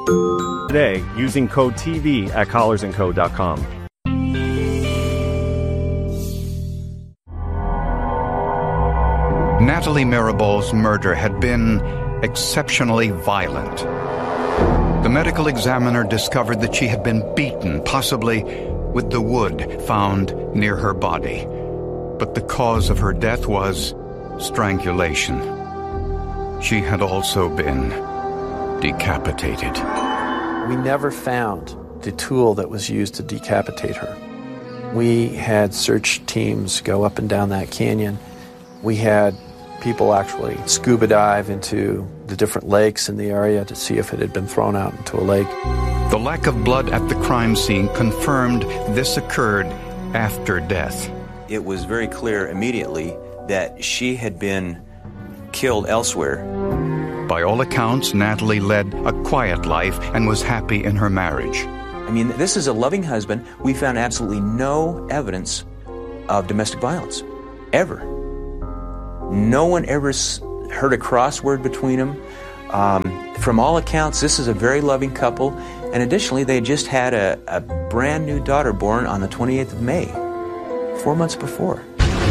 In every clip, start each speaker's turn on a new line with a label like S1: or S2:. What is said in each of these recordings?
S1: today using code TV at collarsandco.com.
S2: Natalie Mirabauld's murder had been exceptionally violent. The medical examiner discovered that she had been beaten, possibly with the wood found near her body. But the cause of her death was strangulation. She had also been decapitated.
S3: We never found the tool that was used to decapitate her. We had search teams go up and down that canyon. We had people actually scuba dive into the different lakes in the area to see if it had been thrown out into a lake.
S2: The lack of blood at the crime scene confirmed this occurred after death.
S4: It was very clear immediately that she had been killed elsewhere.
S2: By all accounts, Natalie led a quiet life and was happy in her marriage.
S4: I mean, this is a loving husband. We found absolutely no evidence of domestic violence, ever. No one ever heard a crossword between them. From all accounts, this is a very loving couple. And additionally, they just had a brand new daughter born on the 28th of May, 4 months before.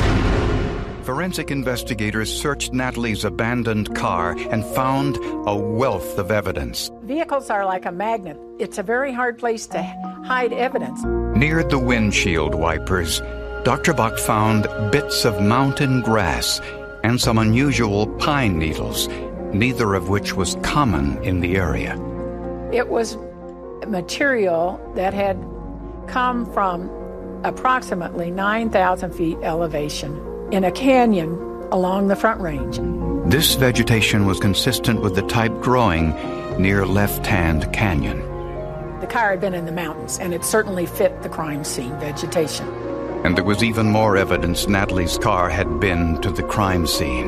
S2: Forensic investigators searched Natalie's abandoned car and found a wealth of evidence.
S5: Vehicles are like a magnet. It's a very hard place to hide evidence.
S2: Near the windshield wipers, Dr. Bach found bits of mountain grass and some unusual pine needles, neither of which was common in the area.
S5: It was material that had come from approximately 9,000 feet elevation in a canyon along the Front Range.
S2: This vegetation was consistent with the type growing near Left Hand Canyon.
S5: The car had been in the mountains, and it certainly fit the crime scene vegetation.
S2: And there was even more evidence Natalie's car had been to the crime scene.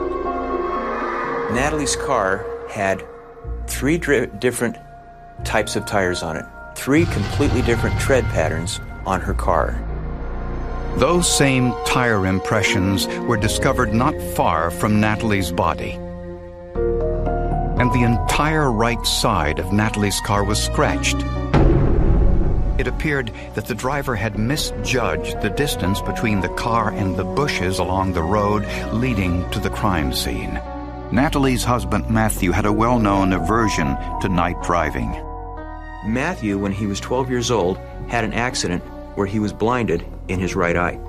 S4: Natalie's car had three different types of tires on it, three completely different tread patterns on her car.
S2: Those same tire impressions were discovered not far from Natalie's body. And the entire right side of Natalie's car was scratched. It appeared that the driver had misjudged the distance between the car and the bushes along the road leading to the crime scene. Natalie's husband, Matthew, had a well-known aversion to night driving.
S4: Matthew, when he was 12 years old, had an accident where he was blinded in his right eye.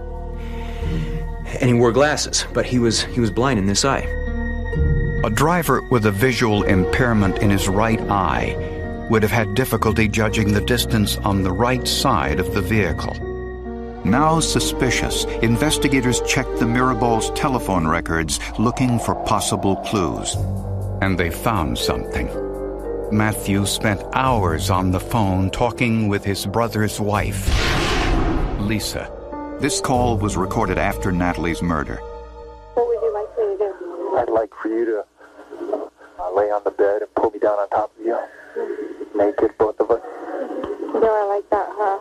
S4: And he wore glasses, but he was blind in this eye.
S2: A driver with a visual impairment in his right eye would have had difficulty judging the distance on the right side of the vehicle. Now suspicious, investigators checked the Mirabaulds' telephone records looking for possible clues. And they found something. Matthew spent hours on the phone talking with his brother's wife, Lisa. This call was recorded after Natalie's murder.
S6: What would you like me to do?
S7: I'd like for you to lay on the bed and pull me down on top of you. Naked, both of us.
S6: Do I like that, huh?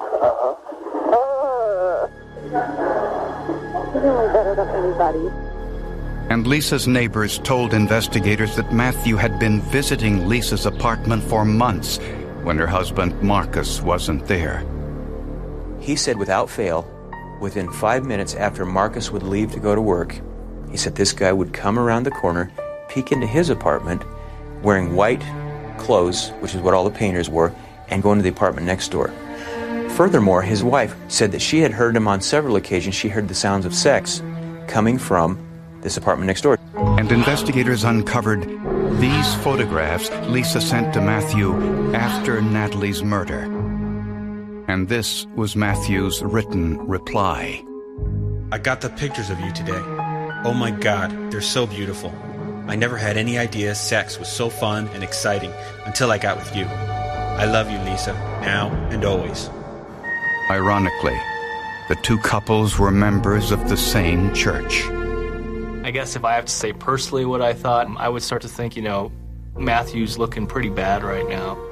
S6: You're doing better than anybody.
S2: And Lisa's neighbors told investigators that Matthew had been visiting Lisa's apartment for months when her husband Marcus wasn't there.
S4: He said without fail, within 5 minutes after Marcus would leave to go to work, he said this guy would come around the corner, peek into his apartment, wearing white clothes, which is what all the painters wore, and go into the apartment next door. Furthermore, his wife said that she had heard him on several occasions. She heard the sounds of sex coming from this apartment next door.
S2: And investigators uncovered these photographs Lisa sent to Matthew after Natalie's murder. And this was Matthew's written reply.
S8: I got the pictures of you today. Oh my God, they're so beautiful. I never had any idea sex was so fun and exciting until I got with you. I love you, Lisa, now and always.
S2: Ironically, the two couples were members of the same church.
S9: I guess if I have to say personally what I thought, I would start to think, Matthew's looking pretty bad right now.